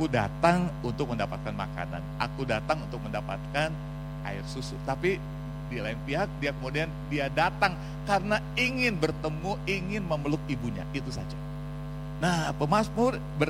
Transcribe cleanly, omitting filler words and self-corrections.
Aku datang untuk mendapatkan makanan, aku datang untuk mendapatkan air susu. Tapi di lain pihak dia datang karena ingin bertemu, ingin memeluk ibunya, itu saja. Nah, pemazmur